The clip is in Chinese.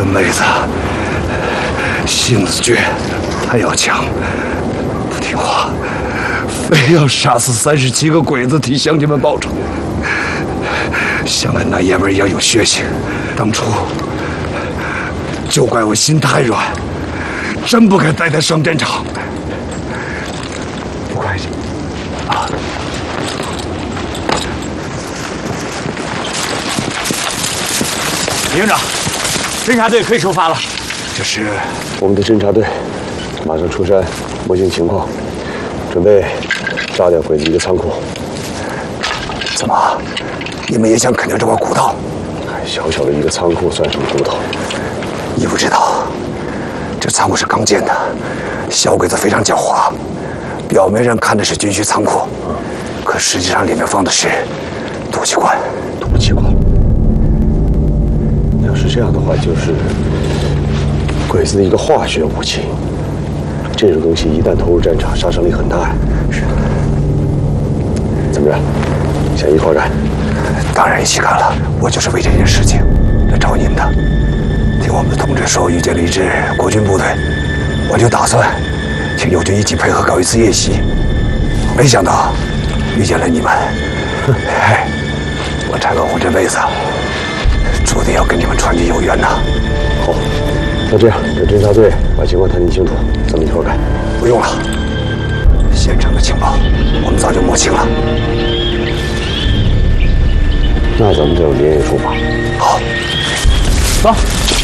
妹子性子倔，还要强，不听话，非要杀死37个鬼子替乡亲们报仇，像跟那爷们一样有血性。当初就怪我心太软，真不该带他上战场。不怪你啊。 李营长，侦察队可以出发了。 这是我们的侦察队马上出山摸清情况，准备炸掉鬼子一个仓库。 怎么，你们也想啃掉这块骨头？ 小小的一个仓库算什么骨头？ 你不知道，这仓库是刚建的，小鬼子非常狡猾。表面上看的是军需仓库，可实际上里面放的是毒气罐。 毒气罐。要是这样的话，就是鬼子的一个化学武器。这种东西一旦投入战场，杀伤力很大呀。 是。 怎么着？想一块干？ 当然一起干了。我就是为这件事情来找您的。听我们的同志说，遇见了一支国军部队，我就打算请友军一起配合搞一次夜袭。没想到遇见了你们。我柴可夫这辈子注定要跟你们川军有缘呐。 好，那这样，等侦察队把情况探听清楚，咱们一块干。 不用了，现场的情报我们早就摸清了。 那咱们就连夜出发。 好， 走。